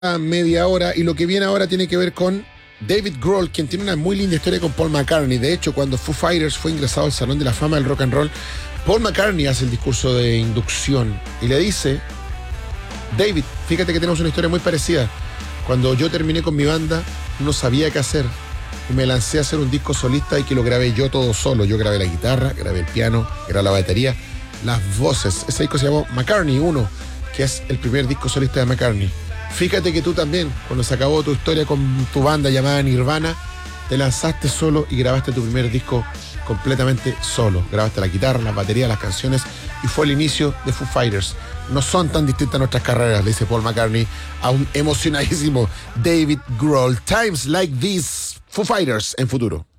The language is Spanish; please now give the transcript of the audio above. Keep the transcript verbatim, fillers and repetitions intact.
media hora, y lo que viene ahora tiene que ver con David Grohl, quien tiene una muy linda historia con Paul McCartney. De hecho, cuando Foo Fighters fue ingresado al Salón de la Fama del Rock and Roll, Paul McCartney hace el discurso de inducción y le dice: David, fíjate que tenemos una historia muy parecida. Cuando yo terminé con mi banda, no sabía qué hacer y me lancé a hacer un disco solista, y que lo grabé yo todo solo. Yo grabé la guitarra, grabé el piano, grabé la batería, las voces. Ese disco se llamó McCartney uno, que es el primer disco solista de McCartney. Fíjate que tú también, cuando se acabó tu historia con tu banda llamada Nirvana, te lanzaste solo y grabaste tu primer disco completamente solo. Grabaste la guitarra, las baterías, las canciones, y fue el inicio de Foo Fighters. No son tan distintas nuestras carreras, le dice Paul McCartney a un emocionadísimo David Grohl. Times like these, Foo Fighters en futuro.